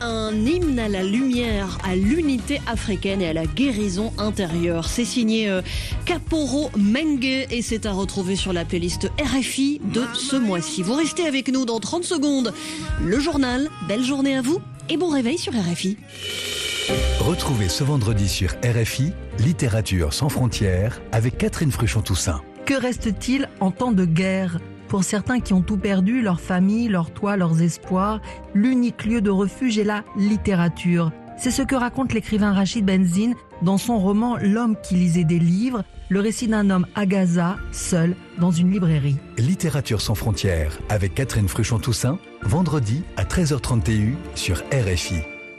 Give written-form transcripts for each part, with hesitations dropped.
Un hymne à la lumière, à l'unité africaine et à la guérison intérieure. C'est signé Kaporo Menge et c'est à retrouver sur la playlist RFI de ce mois-ci. Vous restez avec nous dans 30 secondes. Le journal, belle journée à vous et bon réveil sur RFI. Retrouvez ce vendredi sur RFI, Littérature sans frontières avec Catherine Fruchon-Toussaint. Que reste-t-il en temps de guerre ? Pour certains qui ont tout perdu, leur famille, leur toit, leurs espoirs, l'unique lieu de refuge est la littérature. C'est ce que raconte l'écrivain Rachid Benzine dans son roman L'homme qui lisait des livres, le récit d'un homme à Gaza, seul, dans une librairie. Littérature sans frontières avec Catherine Fruchon-Toussaint, vendredi à 13h30 TU sur RFI.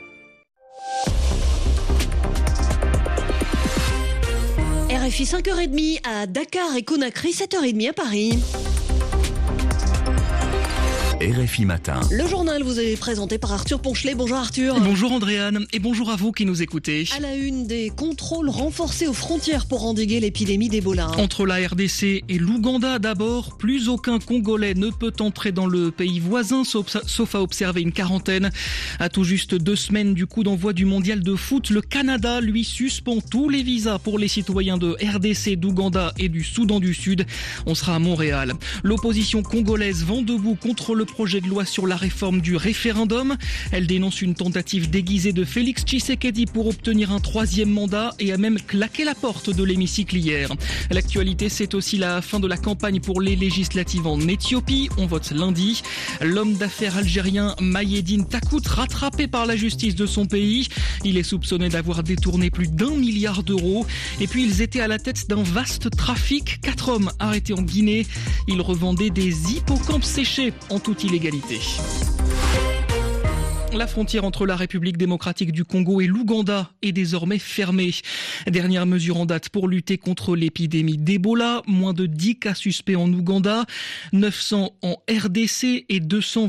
RFI 5h30 à Dakar et Conakry, 7h30 à Paris. RFI Matin. Le journal vous est présenté par Arthur Ponchelet. Bonjour Arthur. Bonjour Andréane et bonjour à vous qui nous écoutez. À la une, des contrôles renforcés aux frontières pour endiguer l'épidémie d'Ebola. Entre la RDC et l'Ouganda d'abord, plus aucun Congolais ne peut entrer dans le pays voisin sauf à observer une quarantaine. À tout juste 2 semaines du coup d'envoi du mondial de foot, le Canada lui suspend tous les visas pour les citoyens de RDC, d'Ouganda et du Soudan du Sud. On sera à Montréal. L'opposition congolaise vent debout contre le projet de loi sur la réforme du référendum. Elle dénonce une tentative déguisée de Félix Tshisekedi pour obtenir un 3e mandat et a même claqué la porte de l'hémicycle hier. L'actualité, c'est aussi la fin de la campagne pour les législatives en Éthiopie. On vote lundi. L'homme d'affaires algérien Maïeddine Takout, rattrapé par la justice de son pays. Il est soupçonné d'avoir détourné plus d'1 milliard d'euros. Et puis, ils étaient à la tête d'un vaste trafic. 4 hommes arrêtés en Guinée. Ils revendaient des hippocampes séchés en toute illégalité. La frontière entre la République démocratique du Congo et l'Ouganda est désormais fermée. Dernière mesure en date pour lutter contre l'épidémie d'Ebola. Moins de 10 cas suspects en Ouganda, 900 en RDC et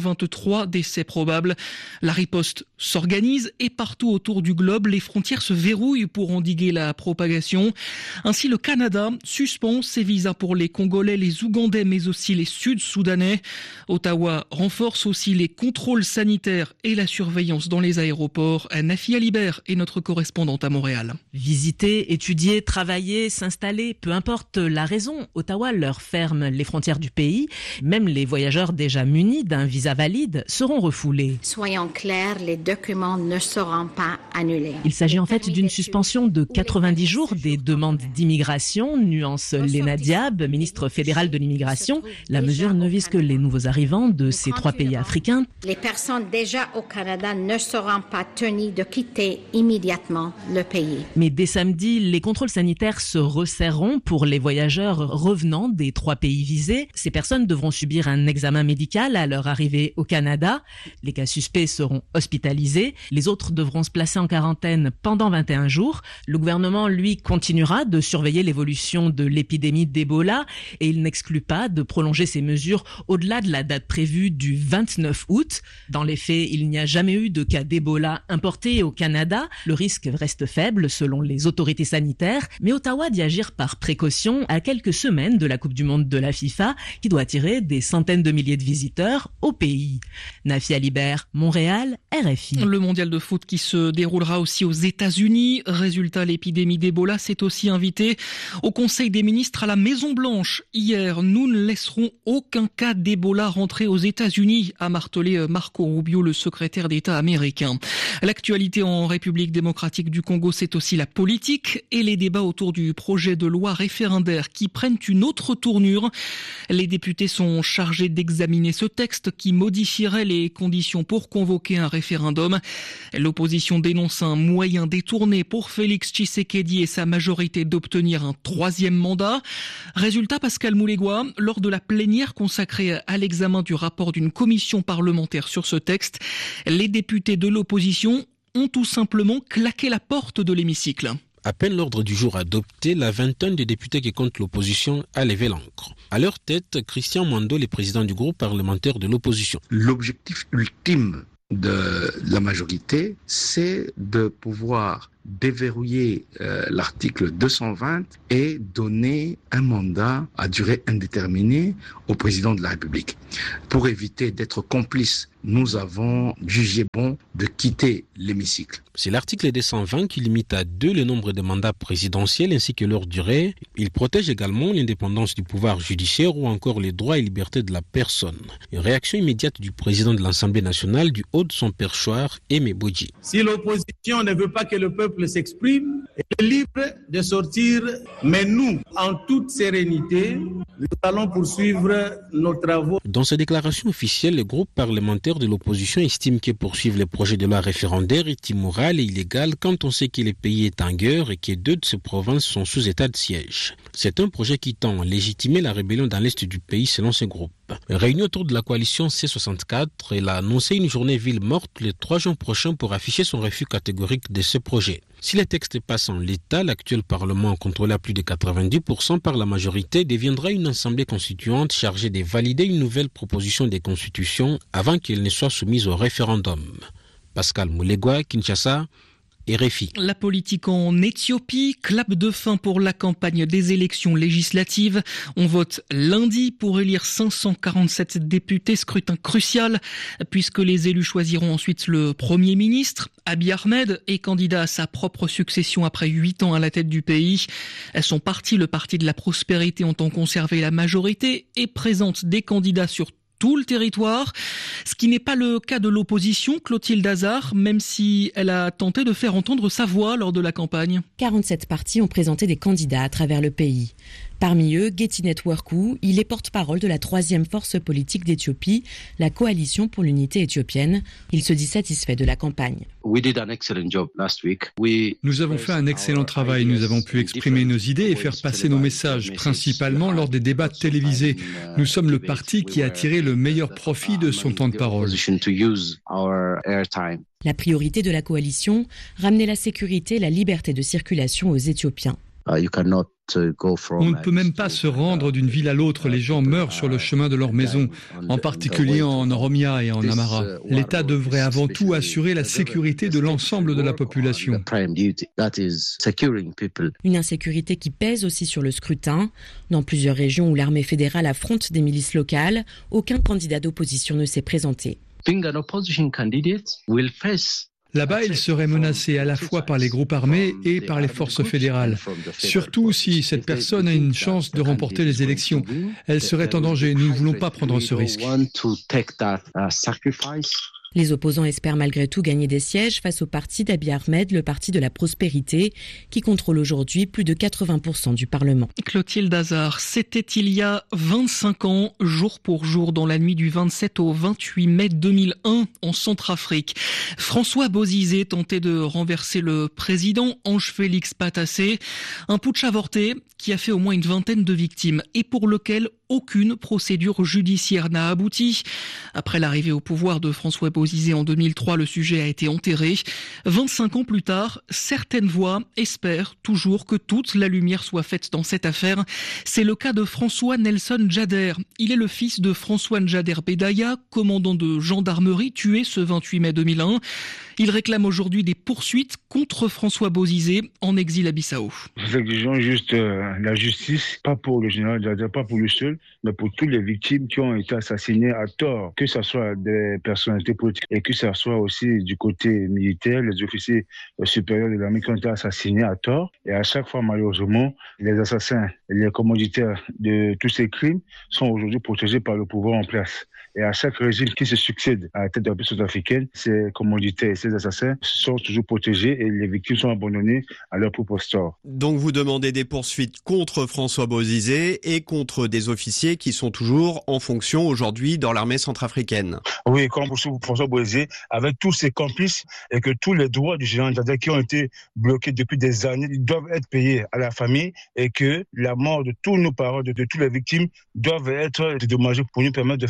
223 décès probables. La riposte s'organise et partout autour du globe, les frontières se verrouillent pour endiguer la propagation. Ainsi, le Canada suspend ses visas pour les Congolais, les Ougandais, mais aussi les Sud-Soudanais. Ottawa renforce aussi les contrôles sanitaires et la surveillance dans les aéroports. Nafi Alibert est notre correspondante à Montréal. Visiter, étudier, travailler, s'installer, peu importe la raison, Ottawa leur ferme les frontières du pays. Même les voyageurs déjà munis d'un visa valide seront refoulés. Soyons clairs, les documents ne seront pas annulés. Il s'agit en fait d'une suspension de 90 jours des demandes d'immigration, nuance Léna Diab, ministre fédérale de l'immigration. La mesure ne vise que les nouveaux arrivants de ces 3 pays africains. Les personnes déjà au Canada ne seront pas tenues de quitter immédiatement le pays. Mais dès samedi, les contrôles sanitaires se resserreront pour les voyageurs revenant des 3 pays visés. Ces personnes devront subir un examen médical à leur arrivée au Canada. Les cas suspects seront hospitalisés. Les autres devront se placer en quarantaine pendant 21 jours. Le gouvernement, lui, continuera de surveiller l'évolution de l'épidémie d'Ebola et il n'exclut pas de prolonger ces mesures au-delà de la date prévue du 29 août. Dans les faits, il n'y a jamais eu de cas d'Ebola importés au Canada. Le risque reste faible selon les autorités sanitaires, mais Ottawa dit agir par précaution à quelques semaines de la Coupe du Monde de la FIFA qui doit attirer des centaines de milliers de visiteurs au pays. Nafi Alibert, Montréal, RFI. Le mondial de foot qui se déroulera aussi aux États-Unis. Résultat, l'épidémie d'Ebola s'est aussi invitée au Conseil des ministres à la Maison-Blanche. Hier, nous ne laisserons aucun cas d'Ebola rentrer aux États-Unis, a martelé Marco Rubio, le secrétaire d'État américain. L'actualité en République démocratique du Congo, c'est aussi la politique et les débats autour du projet de loi référendaire qui prennent une autre tournure. Les députés sont chargés d'examiner ce texte qui modifierait les conditions pour convoquer un référendum. L'opposition dénonce un moyen détourné pour Félix Tshisekedi et sa majorité d'obtenir un 3e mandat. Résultat, Pascal Moulégois, lors de la plénière consacrée à l'examen du rapport d'une commission parlementaire sur ce texte, les députés de l'opposition ont tout simplement claqué la porte de l'hémicycle. À peine l'ordre du jour adopté, la vingtaine de députés qui comptent l'opposition a levé l'encre. À leur tête, Christian Mwando, le président du groupe parlementaire de l'opposition. L'objectif ultime de la majorité, c'est de pouvoir déverrouiller l'article 220 et donner un mandat à durée indéterminée au président de la République. Pour éviter d'être complice, nous avons jugé bon de quitter l'hémicycle. C'est l'article 220 qui limite à 2 le nombre de mandats présidentiels ainsi que leur durée. Il protège également l'indépendance du pouvoir judiciaire ou encore les droits et libertés de la personne. Une réaction immédiate du président de l'Assemblée nationale du haut de son perchoir, Aimé Bodji. Si l'opposition ne veut pas que le peuple s'exprime, elle est libre de sortir, mais nous, en toute sérénité, nous allons poursuivre nos travaux. Dans sa déclaration officielle, le groupe parlementaire de l'opposition estime que poursuivre les projets de loi référendaire est immoral et illégal quand on sait que le pays est en guerre et que 2 de ses provinces sont sous état de siège. C'est un projet qui tend à légitimer la rébellion dans l'est du pays selon ce groupe. Réunie autour de la coalition C64, elle a annoncé une journée ville morte le 3 juin prochain pour afficher son refus catégorique de ce projet. Si les textes passent en l'état, l'actuel Parlement, contrôlé à plus de 90% par la majorité, deviendra une assemblée constituante chargée de valider une nouvelle proposition de constitution avant qu'elle ne soit soumise au référendum. Pascal Moulegua, Kinshasa, RFI. La politique en Éthiopie, clap de fin pour la campagne des élections législatives. On vote lundi pour élire 547 députés, scrutin crucial, puisque les élus choisiront ensuite le Premier ministre. Abiy Ahmed est candidat à sa propre succession après 8 ans à la tête du pays. Son parti, le Parti de la Prospérité, entend conserver la majorité et présente des candidats sur tout le territoire, ce qui n'est pas le cas de l'opposition, Clotilde Hazard, même si elle a tenté de faire entendre sa voix lors de la campagne. 47 partis ont présenté des candidats à travers le pays. Parmi eux, Getinet Werku, il est porte-parole de la 3e force politique d'Éthiopie, la Coalition pour l'unité éthiopienne. Il se dit satisfait de la campagne. Nous avons fait un excellent travail. Nous avons pu exprimer nos idées et faire passer nos messages, principalement lors des débats télévisés. Nous sommes le parti qui a tiré le meilleur profit de son temps de parole. La priorité de la coalition, ramener la sécurité et la liberté de circulation aux Éthiopiens. On ne peut même pas se rendre d'une ville à l'autre. Les gens meurent sur le chemin de leur maison, en particulier en Oromia et en Amhara. L'État devrait avant tout assurer la sécurité de l'ensemble de la population. Une insécurité qui pèse aussi sur le scrutin. Dans plusieurs régions où l'armée fédérale affronte des milices locales, aucun candidat d'opposition ne s'est présenté. Là-bas, il serait menacé à la fois par les groupes armés et par les forces fédérales. Surtout si cette personne a une chance de remporter les élections. Elle serait en danger. Nous ne voulons pas prendre ce risque. Les opposants espèrent malgré tout gagner des sièges face au parti d'Abiy Ahmed, le Parti de la Prospérité, qui contrôle aujourd'hui plus de 80% du Parlement. Clotilde Hazard, c'était il y a 25 ans, jour pour jour, dans la nuit du 27 au 28 mai 2001, en Centrafrique. François Bozizé tentait de renverser le président Ange-Félix Patassé. Un putsch avorté qui a fait au moins une vingtaine de victimes et pour lequel aucune procédure judiciaire n'a abouti. Après l'arrivée au pouvoir de François Bozizé en 2003, le sujet a été enterré. 25 ans plus tard, certaines voix espèrent toujours que toute la lumière soit faite dans cette affaire. C'est le cas de François Nelson Djader. Il est le fils de François Djader Bedaya, commandant de gendarmerie tué ce 28 mai 2001. Il réclame aujourd'hui des poursuites contre François Bozizé en exil à Bissau. Nous exigeons juste la justice, pas pour le général Djader, pas pour lui seul, mais pour toutes les victimes qui ont été assassinées à tort, que ce soit des personnalités politiques et que ce soit aussi du côté militaire, les officiers supérieurs de l'armée qui ont été assassinés à tort. Et à chaque fois, malheureusement, les assassins, les commanditaires de tous ces crimes sont aujourd'hui protégés par le pouvoir en place. Et à chaque régime qui se succède à la tête de la République sud-africaine, ces commanditaires et ces assassins sont toujours protégés et les victimes sont abandonnées à leur propre sort. Donc vous demandez des poursuites contre François Bozizé et contre des officiers qui sont toujours en fonction aujourd'hui dans l'armée centrafricaine. Oui, comme pour François Bozizé, avec tous ses complices et que tous les droits du général Djader qui ont été bloqués depuis des années, ils doivent être payés à la famille et que la mort de tous nos parents, de toutes les victimes, doivent être dédommagées pour nous permettre de faire notre deuil.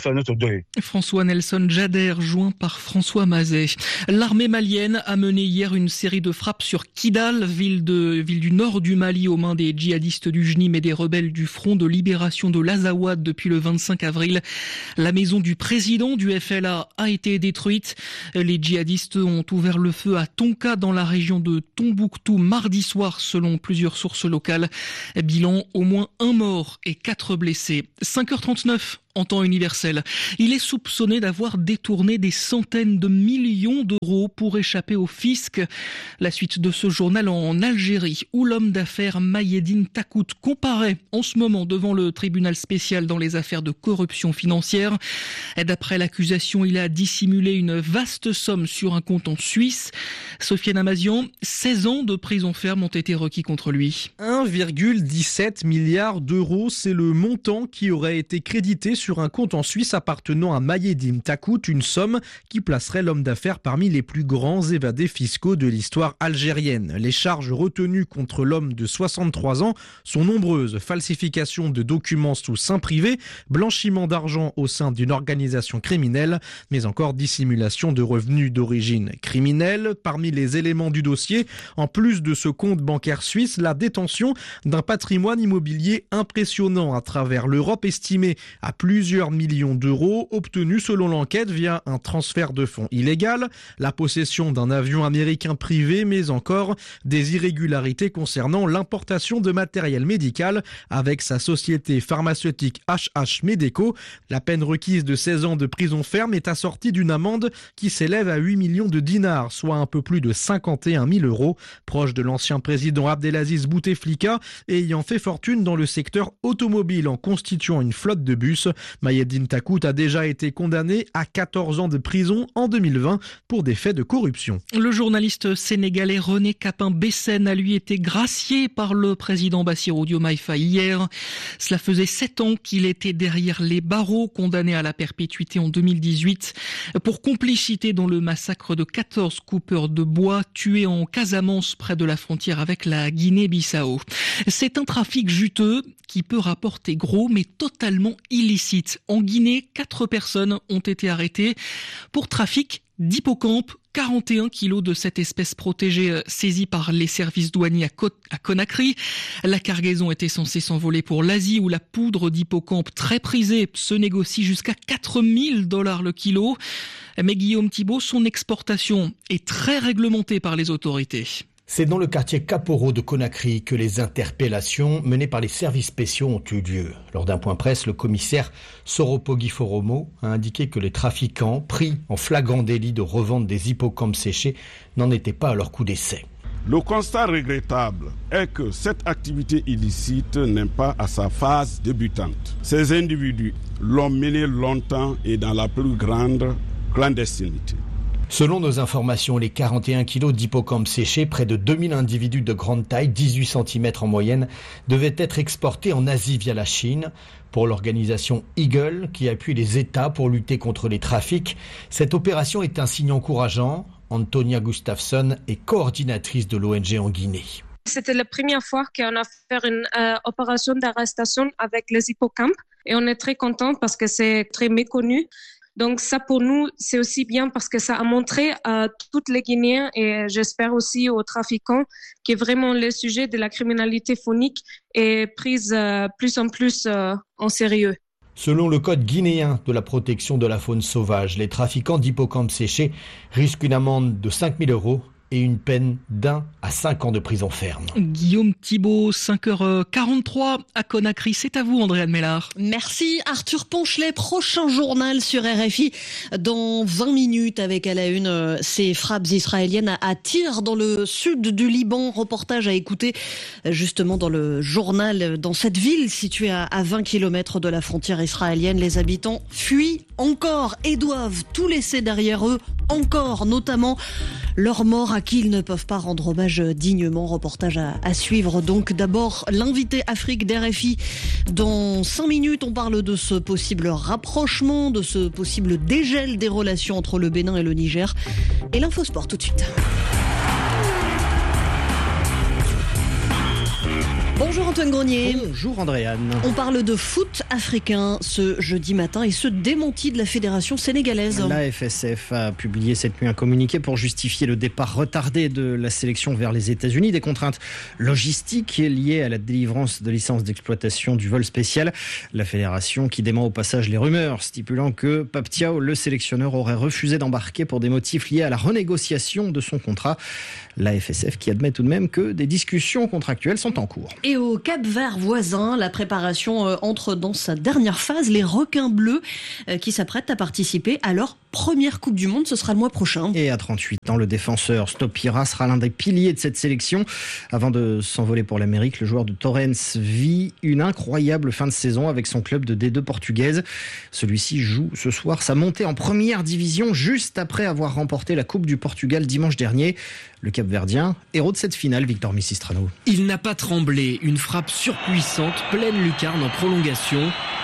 deuil. François Nelson Jader, joint par François Mazet. L'armée malienne a mené hier une série de frappes sur Kidal, ville du nord du Mali, aux mains des djihadistes du JNIM et des rebelles du Front de libération de l'Azawad depuis le 25 avril. La maison du président du FLA a été détruite. Les djihadistes ont ouvert le feu à Tonka dans la région de Tombouctou mardi soir, selon plusieurs sources locales. Bilan, au moins 1 mort et 4 blessés. 5h39. En temps universel, il est soupçonné d'avoir détourné des centaines de millions d'euros pour échapper au fisc. La suite de ce journal en Algérie, où l'homme d'affaires Maïeddine Takout comparaît en ce moment devant le tribunal spécial dans les affaires de corruption financière. D'après l'accusation, il a dissimulé une vaste somme sur un compte en Suisse. Sofiane Amazian, 16 ans de prison ferme ont été requis contre lui. 1,17 milliard d'euros, c'est le montant qui aurait été crédité sur un compte en Suisse appartenant à Maïeddine Takout, une somme qui placerait l'homme d'affaires parmi les plus grands évadés fiscaux de l'histoire algérienne. Les charges retenues contre l'homme de 63 ans sont nombreuses. Falsification de documents sous seing privé, blanchiment d'argent au sein d'une organisation criminelle, mais encore dissimulation de revenus d'origine criminelle. Parmi les éléments du dossier, en plus de ce compte bancaire suisse, la détention d'un patrimoine immobilier impressionnant à travers l'Europe, estimé à plusieurs millions d'euros, obtenus selon l'enquête via un transfert de fonds illégal, la possession d'un avion américain privé, mais encore des irrégularités concernant l'importation de matériel médical avec sa société pharmaceutique HH Medeco. La peine requise de 16 ans de prison ferme est assortie d'une amende qui s'élève à 8 millions de dinars, soit un peu plus de 51 000 euros. Proche de l'ancien président Abdelaziz Bouteflika et ayant fait fortune dans le secteur automobile en constituant une flotte de bus, Maïeddine Takout a déjà été condamné à 14 ans de prison en 2020 pour des faits de corruption. Le journaliste sénégalais René Capin-Bessène a lui été gracié par le président Bassirou Diomaye Faye hier. Cela faisait 7 ans qu'il était derrière les barreaux, condamné à la perpétuité en 2018 pour complicité dans le massacre de 14 coupeurs de bois tués en Casamance près de la frontière avec la Guinée-Bissau. C'est un trafic juteux qui peut rapporter gros mais totalement illicite. En Guinée, 4 personnes ont été arrêtées pour trafic d'hippocampe. 41 kilos de cette espèce protégée saisie par les services douaniers à Conakry. La cargaison était censée s'envoler pour l'Asie où la poudre d'hippocampe très prisée se négocie jusqu'à $4 000 le kilo. Mais Guillaume Thibault, son exportation est très réglementée par les autorités. C'est dans le quartier Kaporo de Conakry que les interpellations menées par les services spéciaux ont eu lieu. Lors d'un point presse, le commissaire Soropogi Foromo a indiqué que les trafiquants, pris en flagrant délit de revente des hippocampes séchés, n'en étaient pas à leur coup d'essai. Le constat regrettable est que cette activité illicite n'est pas à sa phase débutante. Ces individus l'ont menée longtemps et dans la plus grande clandestinité. Selon nos informations, les 41 kilos d'hippocampes séchés, près de 2000 individus de grande taille, 18 cm en moyenne, devaient être exportés en Asie via la Chine. Pour l'organisation Eagle, qui appuie les États pour lutter contre les trafics, cette opération est un signe encourageant. Antonia Gustafsson est coordinatrice de l'ONG en Guinée. C'était la première fois qu'on a fait une opération d'arrestation avec les hippocampes et on est très contents parce que c'est très méconnu. Donc ça pour nous c'est aussi bien parce que ça a montré à tous les Guinéens et j'espère aussi aux trafiquants que vraiment le sujet de la criminalité faunique est prise plus en plus en sérieux. Selon le code guinéen de la protection de la faune sauvage, les trafiquants d'hippocampes séchés risquent une amende de 5 000 euros et une peine d'1 à 5 ans de prison ferme. Guillaume Thibault, 5h43 à Conakry. C'est à vous, Andréane Mélard. Merci, Arthur Ponchelet. Prochain journal sur RFI dans 20 minutes avec à la une ces frappes israéliennes à Tyr dans le sud du Liban. Reportage à écouter justement dans le journal. Dans cette ville située à 20 km de la frontière israélienne, les habitants fuient encore et doivent tout laisser derrière eux encore, notamment leurs morts à qui ils ne peuvent pas rendre hommage dignement. Reportage à suivre. Donc d'abord l'invité Afrique d'RFI. Dans 5 minutes, on parle de ce possible rapprochement, de ce possible dégel des relations entre le Bénin et le Niger. Et l'infosport tout de suite. Bonjour Antoine Grenier. Bonjour Andréane. On parle de foot africain ce jeudi matin et ce démenti de la fédération sénégalaise. La FSF a publié cette nuit un communiqué pour justifier le départ retardé de la sélection vers les États-Unis. Des contraintes logistiques liées à la délivrance de licences d'exploitation du vol spécial. La fédération qui dément au passage les rumeurs stipulant que Pape Thiaw, le sélectionneur, aurait refusé d'embarquer pour des motifs liés à la renégociation de son contrat. La FSF qui admet tout de même que des discussions contractuelles sont en cours. Et au Cap-Vert voisin, la préparation entre dans sa dernière phase. Les requins bleus qui s'apprêtent à participer à leur première Coupe du Monde, ce sera le mois prochain. Et à 38 ans, le défenseur Stopira sera l'un des piliers de cette sélection. Avant de s'envoler pour l'Amérique, le joueur de Torrens vit une incroyable fin de saison avec son club de D2 portugaise. Celui-ci joue ce soir sa montée en première division juste après avoir remporté la Coupe du Portugal dimanche dernier. Le Cap-Verdien, héros de cette finale, Victor Missistrano. Il n'a pas tremblé, une frappe surpuissante, pleine lucarne en prolongation,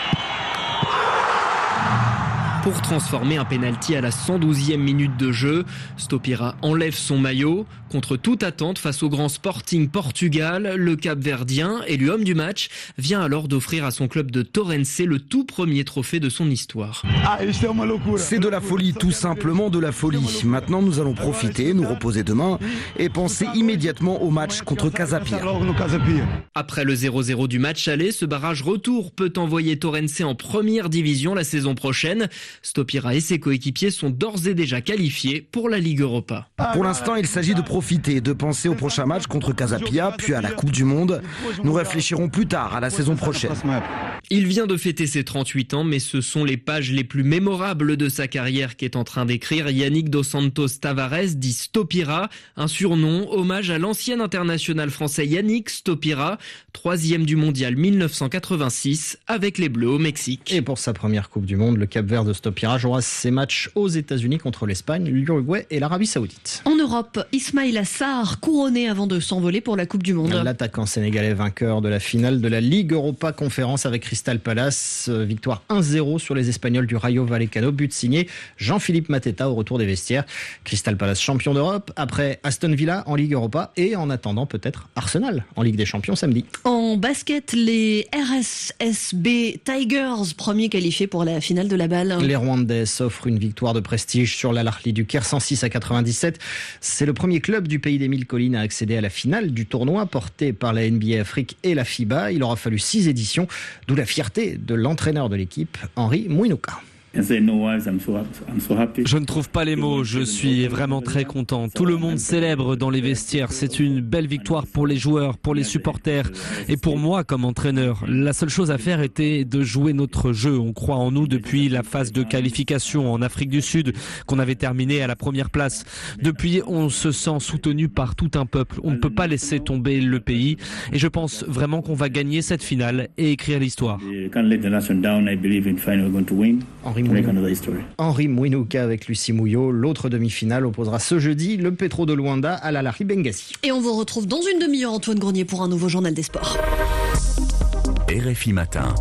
pour transformer un pénalty à la 112e minute de jeu. Stopira enlève son maillot. Contre toute attente face au grand Sporting Portugal, le Cap-Verdien, élu homme du match, vient alors d'offrir à son club de Torrens le tout premier trophée de son histoire. C'est de la folie, tout simplement de la folie. Maintenant, nous allons profiter, nous reposer demain et penser immédiatement au match contre Casa Pia. Après le 0-0 du match aller, ce barrage retour peut envoyer Torrens en première division la saison prochaine. Stopira et ses coéquipiers sont d'ores et déjà qualifiés pour la Ligue Europa. Pour l'instant, il s'agit de profiter, de penser au prochain match contre Casa Pia, puis à la Coupe du Monde. Nous réfléchirons plus tard à la saison prochaine. Il vient de fêter ses 38 ans, mais ce sont les pages les plus mémorables de sa carrière qu'est en train d'écrire Yannick Dos Santos Tavares, dit Stopira, un surnom, hommage à l'ancien international français Yannick Stopira, 3e du mondial 1986 avec les Bleus au Mexique. Et pour sa première Coupe du Monde, le Cap-Vert de Stopira jouera ses matchs aux États-Unis contre l'Espagne, l'Uruguay et l'Arabie Saoudite. En Europe, Ismaïla Sarr couronné avant de s'envoler pour la Coupe du Monde. L'attaquant sénégalais vainqueur de la finale de la Ligue Europa Conférence avec Crystal Palace. Victoire 1-0 sur les Espagnols du Rayo Vallecano. But signé Jean-Philippe Mateta au retour des vestiaires. Crystal Palace champion d'Europe après Aston Villa en Ligue Europa et en attendant peut-être Arsenal en Ligue des Champions samedi. En basket, les RSSB Tigers, premiers qualifiés pour la finale de la balle. Les Rwandais s'offrent une victoire de prestige sur l'Al Ahly du Caire 106-97. C'est le premier club du pays des 1000 collines à accéder à la finale du tournoi porté par la NBA Afrique et la FIBA. Il aura fallu 6 éditions, d'où la fierté de l'entraîneur de l'équipe, Henri Mouinouka. Je ne trouve pas les mots, je suis vraiment très content. Tout le monde célèbre dans les vestiaires. C'est une belle victoire pour les joueurs, pour les supporters et pour moi comme entraîneur. La seule chose à faire était de jouer notre jeu. On croit en nous depuis la phase de qualification en Afrique du Sud qu'on avait terminé à la première place. Depuis, on se sent soutenu par tout un peuple. On ne peut pas laisser tomber le pays et je pense vraiment qu'on va gagner cette finale et écrire l'histoire. Henri Mouinouka avec Lucie Mouillot. L'autre demi-finale opposera ce jeudi le Petro de Luanda à l'Al Ahly Benghazi. Et on vous retrouve dans une demi-heure, Antoine Grenier, pour un nouveau journal des sports. RFI Matin.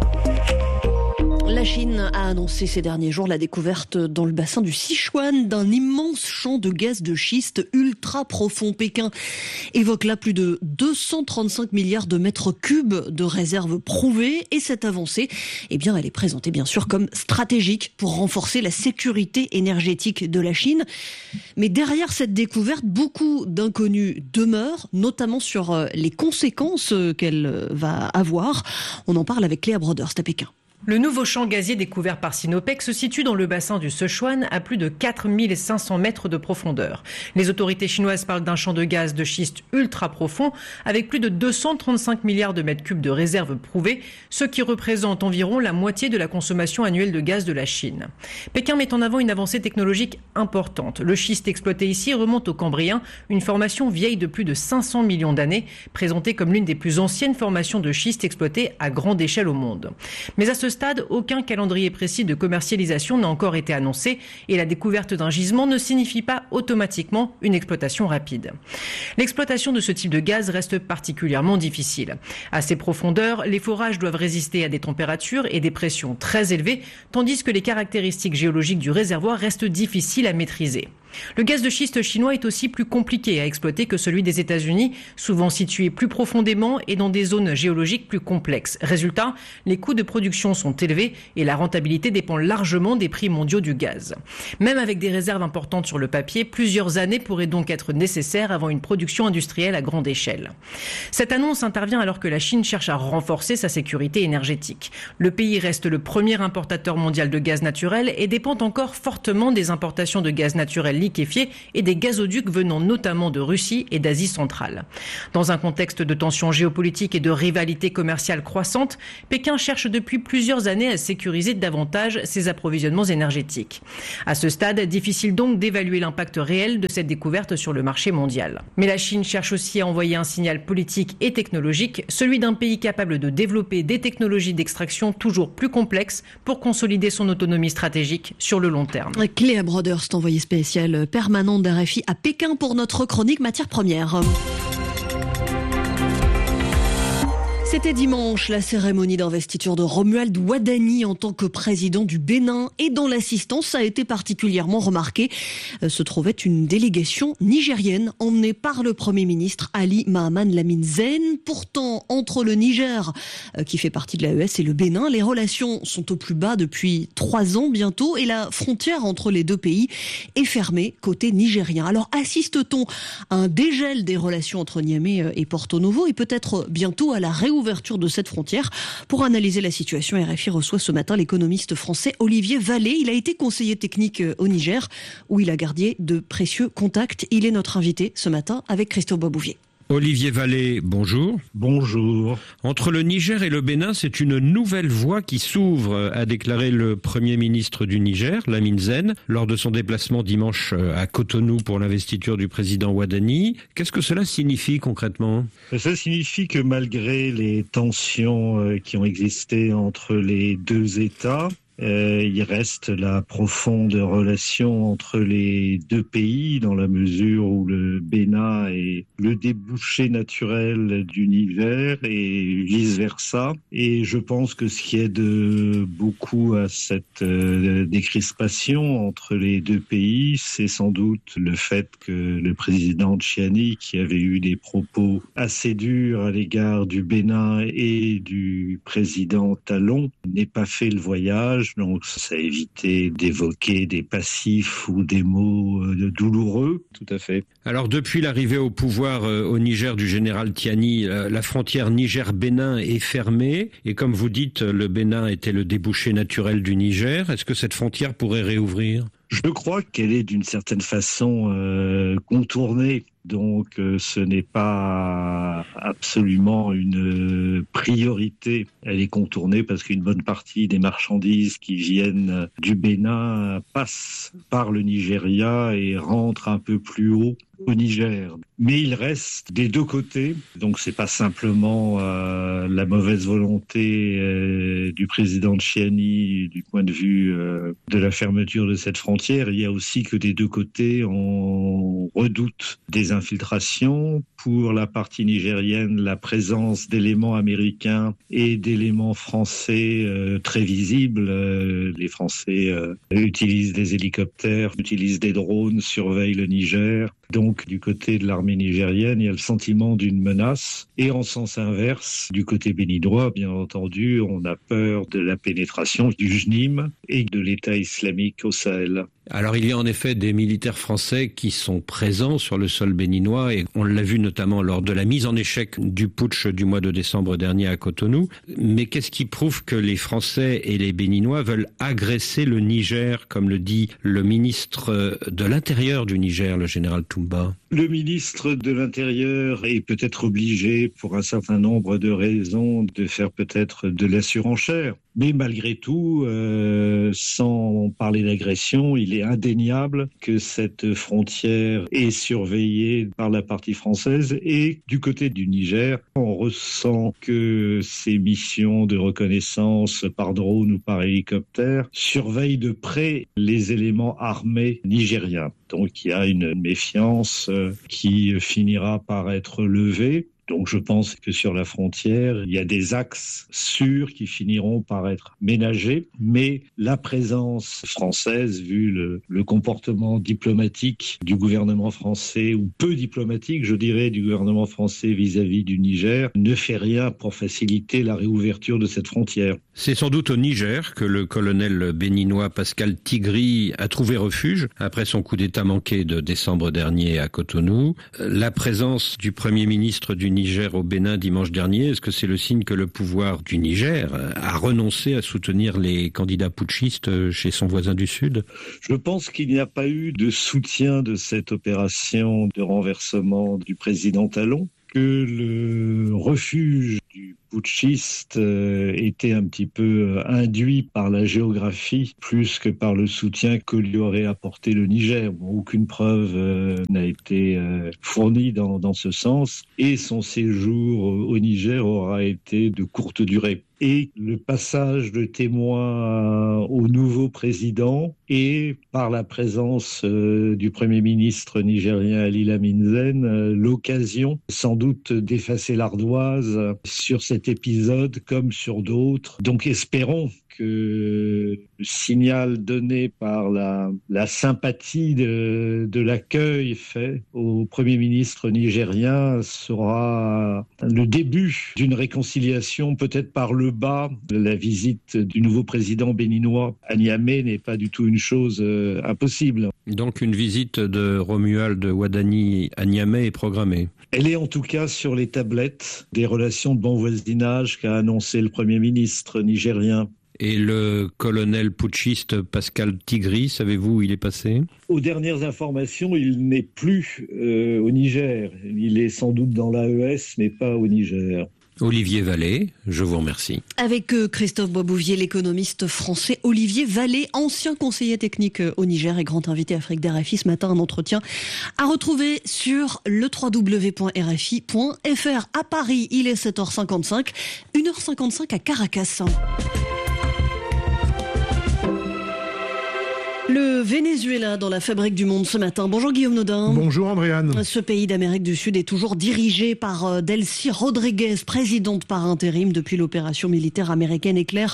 La Chine a annoncé ces derniers jours la découverte dans le bassin du Sichuan d'un immense champ de gaz de schiste ultra profond. Pékin évoque là plus de 235 milliards de mètres cubes de réserves prouvées et cette avancée, eh bien, elle est présentée bien sûr comme stratégique pour renforcer la sécurité énergétique de la Chine. Mais derrière cette découverte, beaucoup d'inconnus demeurent, notamment sur les conséquences qu'elle va avoir. On en parle avec Léa Brodeur, c'est à Pékin. Le nouveau champ gazier découvert par Sinopec se situe dans le bassin du Sichuan à plus de 4500 mètres de profondeur. Les autorités chinoises parlent d'un champ de gaz de schiste ultra profond avec plus de 235 milliards de mètres cubes de réserves prouvées, ce qui représente environ la moitié de la consommation annuelle de gaz de la Chine. Pékin met en avant une avancée technologique importante. Le schiste exploité ici remonte au Cambrien, une formation vieille de plus de 500 millions d'années, présentée comme l'une des plus anciennes formations de schiste exploitées à grande échelle au monde. Mais à ce stade, aucun calendrier précis de commercialisation n'a encore été annoncé et la découverte d'un gisement ne signifie pas automatiquement une exploitation rapide. L'exploitation de ce type de gaz reste particulièrement difficile. À ces profondeurs, les forages doivent résister à des températures et des pressions très élevées, tandis que les caractéristiques géologiques du réservoir restent difficiles à maîtriser. Le gaz de schiste chinois est aussi plus compliqué à exploiter que celui des États-Unis, souvent situé plus profondément et dans des zones géologiques plus complexes. Résultat, les coûts de production sont élevés et la rentabilité dépend largement des prix mondiaux du gaz. Même avec des réserves importantes sur le papier, plusieurs années pourraient donc être nécessaires avant une production industrielle à grande échelle. Cette annonce intervient alors que la Chine cherche à renforcer sa sécurité énergétique. Le pays reste le premier importateur mondial de gaz naturel et dépend encore fortement des importations de gaz naturel liquéfié et des gazoducs venant notamment de Russie et d'Asie centrale. Dans un contexte de tensions géopolitiques et de rivalité commerciale croissante, Pékin cherche depuis plusieurs années à sécuriser davantage ses approvisionnements énergétiques. À ce stade, difficile donc d'évaluer l'impact réel de cette découverte sur le marché mondial. Mais la Chine cherche aussi à envoyer un signal politique et technologique, celui d'un pays capable de développer des technologies d'extraction toujours plus complexes pour consolider son autonomie stratégique sur le long terme. Cléa Broders, envoyée spéciale permanente d'RFI à Pékin pour notre chronique matières premières. C'était dimanche la cérémonie d'investiture de Romuald Wadani en tant que président du Bénin et dans l'assistance a été particulièrement remarquée. Se trouvait une délégation nigérienne emmenée par le Premier ministre Ali Mahaman Lamine Zen. Pourtant, entre le Niger, qui fait partie de l'AES, et le Bénin, les relations sont au plus bas depuis 3 ans bientôt et la frontière entre les deux pays est fermée côté nigérien. Alors assiste-t-on à un dégel des relations entre Niamey et Porto Novo et peut-être bientôt à la réouverture de cette frontière? Pour analyser la situation, RFI reçoit ce matin l'économiste français Olivier Vallée. Il a été conseiller technique au Niger, où il a gardé de précieux contacts. Il est notre invité ce matin avec Christophe Babouvier. Olivier Vallée, bonjour. Bonjour. Entre le Niger et le Bénin, c'est une nouvelle voie qui s'ouvre, a déclaré le Premier ministre du Niger, Lamine Zen, lors de son déplacement dimanche à Cotonou pour l'investiture du président Wadani. Qu'est-ce que cela signifie concrètement ? Ça signifie que malgré les tensions qui ont existé entre les deux États, il reste la profonde relation entre les deux pays dans la mesure où le Bénin est le débouché naturel du Niger et vice-versa. Et je pense que ce qui aide beaucoup à cette décrispation entre les deux pays, c'est sans doute le fait que le président Tchiani, qui avait eu des propos assez durs à l'égard du Bénin et du président Talon, n'ait pas fait le voyage. Donc ça a évité d'évoquer des passifs ou des mots douloureux. Tout à fait. Alors depuis l'arrivée au pouvoir au Niger du général Tiani, la frontière Niger-Bénin est fermée et comme vous dites, le Bénin était le débouché naturel du Niger. Est-ce que cette frontière pourrait réouvrir ? Je crois qu'elle est d'une certaine façon contournée. Donc ce n'est pas absolument une priorité. Elle est contournée parce qu'une bonne partie des marchandises qui viennent du Bénin passent par le Nigeria et rentrent un peu plus haut au Niger. Mais il reste des deux côtés, donc c'est pas simplement la mauvaise volonté du président Tchiani du point de vue de la fermeture de cette frontière. Il y a aussi que des deux côtés on redoute des infiltrations. Pour la partie nigérienne, la présence d'éléments américains et d'éléments français très visibles. Les Français utilisent des hélicoptères, utilisent des drones, surveillent le Niger. Donc, du côté de l'armée nigérienne, il y a le sentiment d'une menace. Et en sens inverse, du côté béninois, bien entendu, on a peur de la pénétration du JNIM et de l'État islamique au Sahel. Alors il y a en effet des militaires français qui sont présents sur le sol béninois et on l'a vu notamment lors de la mise en échec du putsch du mois de décembre dernier à Cotonou. Mais qu'est-ce qui prouve que les Français et les Béninois veulent agresser le Niger, comme le dit le ministre de l'Intérieur du Niger, le général Toumba ? Le ministre de l'Intérieur est peut-être obligé, pour un certain nombre de raisons, de faire peut-être de la surenchère. Mais malgré tout, sans parler d'agression, il est indéniable que cette frontière est surveillée par la partie française. Et du côté du Niger, on ressent que ces missions de reconnaissance par drone ou par hélicoptère surveillent de près les éléments armés nigériens. Donc il y a une méfiance qui finira par être levée. Donc je pense que sur la frontière, il y a des axes sûrs qui finiront par être ménagés, mais la présence française, vu le comportement diplomatique du gouvernement français, ou peu diplomatique, je dirais, du gouvernement français vis-à-vis du Niger, ne fait rien pour faciliter la réouverture de cette frontière. C'est sans doute au Niger que le colonel béninois Pascal Tigri a trouvé refuge après son coup d'État manqué de décembre dernier à Cotonou. La présence du Premier ministre du Niger au Bénin dimanche dernier, est-ce que c'est le signe que le pouvoir du Niger a renoncé à soutenir les candidats putschistes chez son voisin du Sud? Je pense qu'il n'y a pas eu de soutien de cette opération de renversement du président Talon, que le refuge du putschiste était un petit peu induit par la géographie plus que par le soutien que lui aurait apporté le Niger. Bon, aucune preuve n'a été fournie dans ce sens, et son séjour au Niger aura été de courte durée. Et le passage de témoin au nouveau président et par la présence du Premier ministre nigérien Ali Lamine Zen, l'occasion sans doute d'effacer l'ardoise sur cet épisode comme sur d'autres. Donc espérons que le signal donné par la sympathie de l'accueil fait au Premier ministre nigérien sera le début d'une réconciliation, peut-être par le bas. La visite du nouveau président béninois à Niamey n'est pas du tout une chose impossible. Donc une visite de Romuald Wadani à Niamey est programmée. Elle est en tout cas sur les tablettes des relations de bon voisinage qu'a annoncé le Premier ministre nigérien. Et le colonel putschiste Pascal Tigri, savez-vous où il est passé? Aux dernières informations, il n'est plus au Niger. Il est sans doute dans l'AES, mais pas au Niger. Olivier Vallée, je vous remercie. Avec Christophe Boisbouvier, l'économiste français Olivier Vallée, ancien conseiller technique au Niger et grand invité Afrique d'RFI ce matin, un entretien à retrouver sur le www.rfi.fr. À Paris, il est 7h55, 1h55 à Caracas. Le Venezuela dans la fabrique du monde ce matin. Bonjour Guillaume Nodin. Bonjour Andréane. Ce pays d'Amérique du Sud est toujours dirigé par Delcy Rodriguez, présidente par intérim depuis l'opération militaire américaine Éclair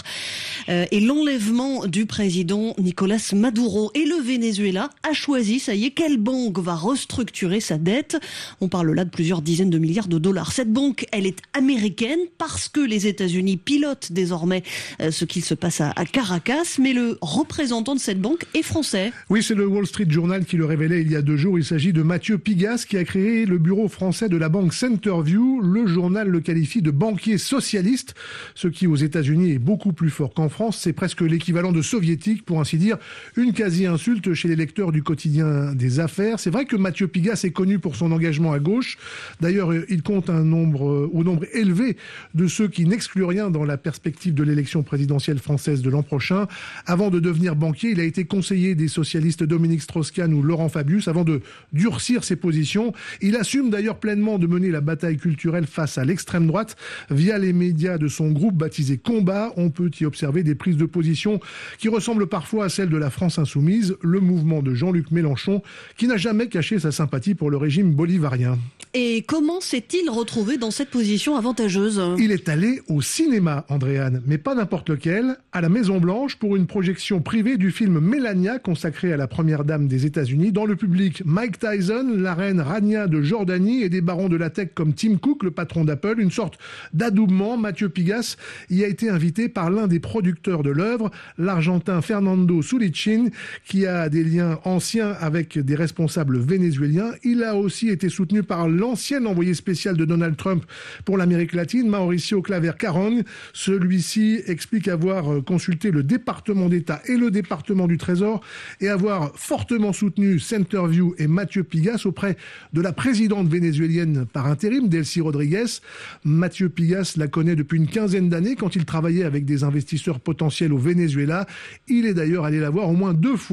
et l'enlèvement du président Nicolas Maduro. Et le Venezuela a choisi, ça y est, quelle banque va restructurer sa dette. On parle là de plusieurs dizaines de milliards de dollars. Cette banque, elle est américaine parce que les États-Unis pilotent désormais ce qu'il se passe à Caracas. Mais le représentant de cette banque est français. Oui, c'est le Wall Street Journal qui le révélait il y a 2 jours. Il s'agit de Mathieu Pigas qui a créé le bureau français de la banque Centerview. Le journal le qualifie de banquier socialiste, ce qui aux États-Unis est beaucoup plus fort qu'en France. C'est presque l'équivalent de soviétique, pour ainsi dire, une quasi-insulte chez les lecteurs du quotidien des affaires. C'est vrai que Mathieu Pigas est connu pour son engagement à gauche. D'ailleurs, il compte au nombre élevé de ceux qui n'excluent rien dans la perspective de l'élection présidentielle française de l'an prochain. Avant de devenir banquier, il a été conseiller des socialistes Dominique Strauss-Kahn ou Laurent Fabius avant de durcir ses positions. Il assume d'ailleurs pleinement de mener la bataille culturelle face à l'extrême droite via les médias de son groupe baptisé Combat. On peut y observer des prises de position qui ressemblent parfois à celles de la France insoumise, le mouvement de Jean-Luc Mélenchon, qui n'a jamais caché sa sympathie pour le régime bolivarien. Et comment s'est-il retrouvé dans cette position avantageuse? Il est allé au cinéma, Andréane, mais pas n'importe lequel, à la Maison-Blanche pour une projection privée du film Mélania, consacré à la première dame des États-Unis. Dans le public, Mike Tyson, la reine Rania de Jordanie et des barons de la tech comme Tim Cook, le patron d'Apple. Une sorte d'adoubement. Mathieu Pigas y a été invité par l'un des producteurs de l'œuvre, l'Argentin Fernando Sulichin, qui a des liens anciens avec des responsables vénézuéliens. Il a aussi été soutenu par l'ancien envoyé spécial de Donald Trump pour l'Amérique latine, Mauricio Claver Carón. Celui-ci explique avoir consulté le département d'État et le département du Trésor et avoir fortement soutenu Centerview et Mathieu Pigas auprès de la présidente vénézuélienne par intérim, Delcy Rodriguez. Mathieu Pigas la connaît depuis une quinzaine d'années quand il travaillait avec des investisseurs potentiels au Venezuela. Il est d'ailleurs allé la voir au moins 2 fois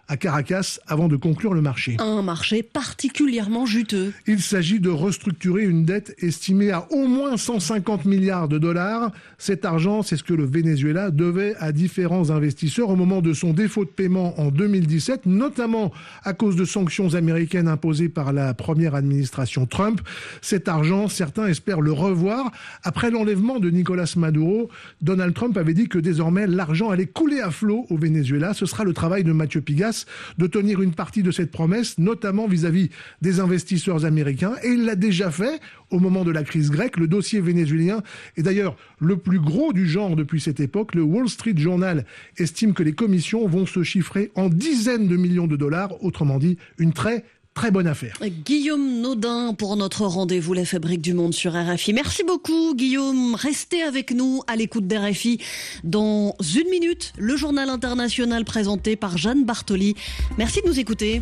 à Caracas avant de conclure le marché. Un marché particulièrement juteux. Il s'agit de restructurer une dette estimée à au moins 150 milliards de dollars. Cet argent, c'est ce que le Venezuela devait à différents investisseurs au moment de son défaut de paiement en 2017, notamment à cause de sanctions américaines imposées par la première administration Trump. Cet argent, certains espèrent le revoir. Après l'enlèvement de Nicolás Maduro, Donald Trump avait dit que désormais l'argent allait couler à flot au Venezuela. Ce sera le travail de Mathieu Pigas de tenir une partie de cette promesse, notamment vis-à-vis des investisseurs américains. Et il l'a déjà fait au moment de la crise grecque. Le dossier vénézuélien est d'ailleurs le plus gros du genre depuis cette époque. Le Wall Street Journal estime que les commissions vont se chiffrer en dizaines de millions de dollars. Autrement dit, une très bonne affaire. Guillaume Naudin pour notre rendez-vous La Fabrique du Monde sur RFI. Merci beaucoup Guillaume. Restez avec nous à l'écoute d'RFI. Dans une minute, le journal international présenté par Jeanne Bartoli. Merci de nous écouter.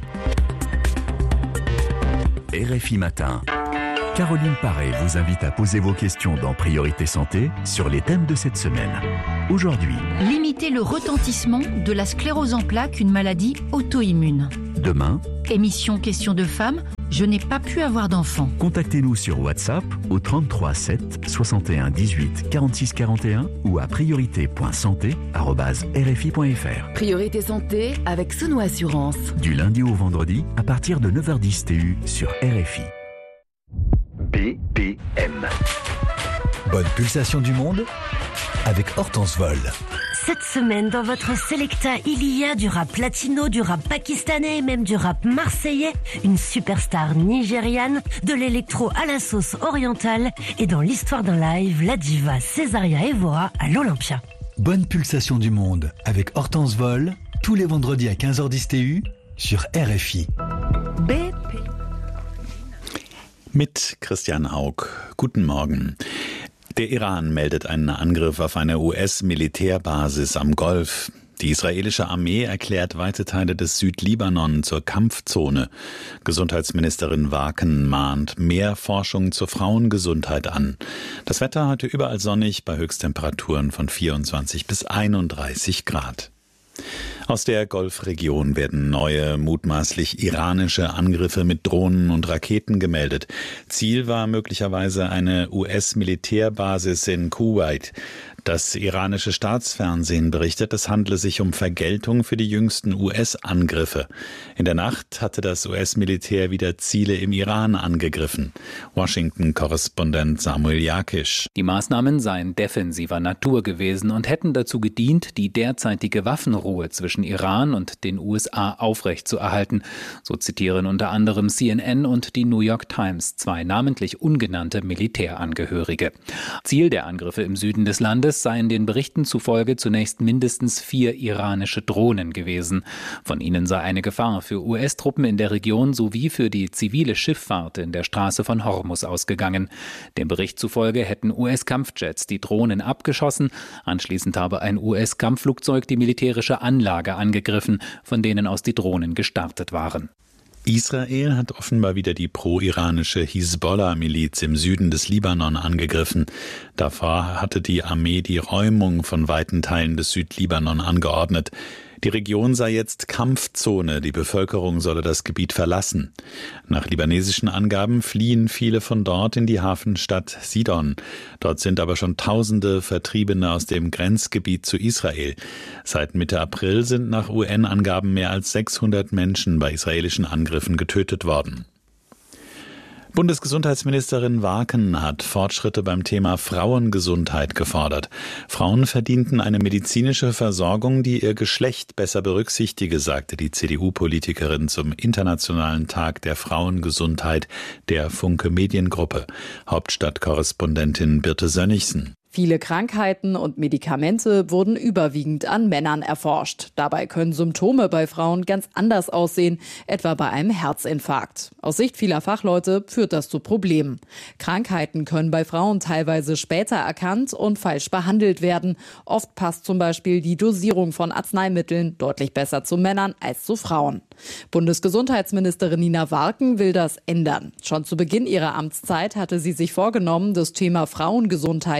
RFI Matin. Caroline Paré vous invite à poser vos questions dans Priorité Santé sur les thèmes de cette semaine. Aujourd'hui, limiter le retentissement de la sclérose en plaques, une maladie auto-immune. Demain, émission Questions de femmes, je n'ai pas pu avoir d'enfant. Contactez-nous sur WhatsApp au 33 7 61 18 46 41 ou à priorité.santé@rfi.fr. Priorité Santé avec Sono Assurance. Du lundi au vendredi à partir de 9h10 TU sur RFI. BPM. Bonne pulsation du monde avec Hortense Vol. Cette semaine, dans votre Selecta, il y a du rap latino, du rap pakistanais et même du rap marseillais, une superstar nigériane, de l'électro à la sauce orientale et dans l'histoire d'un live, la diva Césaria Evora à l'Olympia. Bonne pulsation du monde avec Hortense Vol, tous les vendredis à 15h10 TU sur RFI. BP. Mit Christian Haug. Guten Morgen. Der Iran meldet einen Angriff auf eine US-Militärbasis am Golf. Die israelische Armee erklärt weite Teile des Südlibanon zur Kampfzone. Gesundheitsministerin Waken mahnt mehr Forschung zur Frauengesundheit an. Das Wetter heute überall sonnig bei Höchsttemperaturen von 24 bis 31 Grad. Aus der Golfregion werden neue, mutmaßlich iranische Angriffe mit Drohnen und Raketen gemeldet. Ziel war möglicherweise eine US-Militärbasis in Kuwait. Das iranische Staatsfernsehen berichtet, es handle sich um Vergeltung für die jüngsten US-Angriffe. In der Nacht hatte das US-Militär wieder Ziele im Iran angegriffen. Washington-Korrespondent Samuel Jakisch. Die Maßnahmen seien defensiver Natur gewesen und hätten dazu gedient, die derzeitige Waffenruhe zwischen Iran und den USA aufrechtzuerhalten. So zitieren unter anderem CNN und die New York Times zwei namentlich ungenannte Militärangehörige. Ziel der Angriffe im Süden des Landes seien den Berichten zufolge zunächst mindestens 4 iranische Drohnen gewesen. Von ihnen sei eine Gefahr für US-Truppen in der Region sowie für die zivile Schifffahrt in der Straße von Hormuz ausgegangen. Dem Bericht zufolge hätten US-Kampfjets die Drohnen abgeschossen. Anschließend habe ein US-Kampfflugzeug die militärische Anlage angegriffen, von denen aus die Drohnen gestartet waren. Israel hat offenbar wieder die pro-iranische Hisbollah-Miliz im Süden des Libanon angegriffen. Davor hatte die Armee die Räumung von weiten Teilen des Südlibanon angeordnet. Die Region sei jetzt Kampfzone, die Bevölkerung solle das Gebiet verlassen. Nach libanesischen Angaben fliehen viele von dort in die Hafenstadt Sidon. Dort sind aber schon Tausende Vertriebene aus dem Grenzgebiet zu Israel. Seit Mitte April sind nach UN-Angaben mehr als 600 Menschen bei israelischen Angriffen getötet worden. Bundesgesundheitsministerin Waken hat Fortschritte beim Thema Frauengesundheit gefordert. Frauen verdienten eine medizinische Versorgung, die ihr Geschlecht besser berücksichtige, sagte die CDU-Politikerin zum Internationalen Tag der Frauengesundheit der Funke Mediengruppe. Hauptstadtkorrespondentin Birte Sönnigsen. Viele Krankheiten und Medikamente wurden überwiegend an Männern erforscht. Dabei können Symptome bei Frauen ganz anders aussehen, etwa bei einem Herzinfarkt. Aus Sicht vieler Fachleute führt das zu Problemen. Krankheiten können bei Frauen teilweise später erkannt und falsch behandelt werden. Oft passt zum Beispiel die Dosierung von Arzneimitteln deutlich besser zu Männern als zu Frauen. Bundesgesundheitsministerin Nina Warken will das ändern. Schon zu Beginn ihrer Amtszeit hatte sie sich vorgenommen, das Thema Frauengesundheit in den Fokus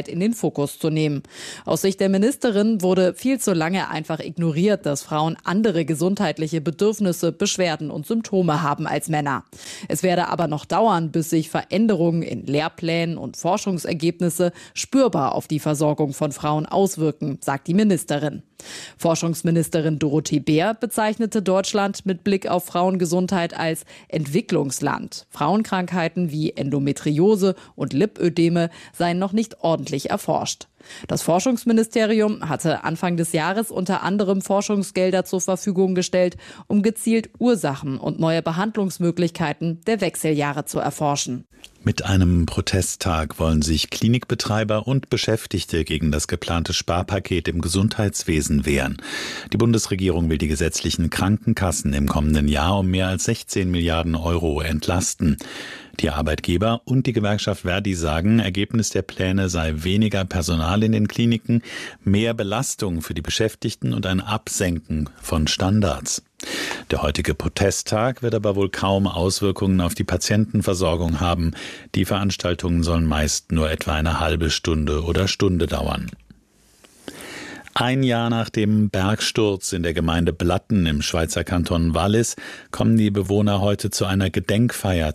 Fokus zu nehmen. Aus Sicht der Ministerin wurde viel zu lange einfach ignoriert, dass Frauen andere gesundheitliche Bedürfnisse, Beschwerden und Symptome haben als Männer. Es werde aber noch dauern, bis sich Veränderungen in Lehrplänen und Forschungsergebnisse spürbar auf die Versorgung von Frauen auswirken, sagt die Ministerin. Forschungsministerin Dorothee Bär bezeichnete Deutschland mit Blick auf Frauengesundheit als Entwicklungsland. Frauenkrankheiten wie Endometriose und Lipödeme seien noch nicht ordentlich erforscht. Das Forschungsministerium hatte Anfang des Jahres unter anderem Forschungsgelder zur Verfügung gestellt, um gezielt Ursachen und neue Behandlungsmöglichkeiten der Wechseljahre zu erforschen. Mit einem Protesttag wollen sich Klinikbetreiber und Beschäftigte gegen das geplante Sparpaket im Gesundheitswesen wehren. Die Bundesregierung will die gesetzlichen Krankenkassen im kommenden Jahr um mehr als 16 Milliarden Euro entlasten. Die Arbeitgeber und die Gewerkschaft Verdi sagen, Ergebnis der Pläne sei weniger Personal in den Kliniken, mehr Belastung für die Beschäftigten und ein Absenken von Standards. Der heutige Protesttag wird aber wohl kaum Auswirkungen auf die Patientenversorgung haben. Die Veranstaltungen sollen meist nur etwa eine halbe Stunde oder Stunde dauern. Ein Jahr nach dem Bergsturz in der Gemeinde Blatten im Schweizer Kanton Wallis kommen die Bewohner heute zu einer Gedenkfeier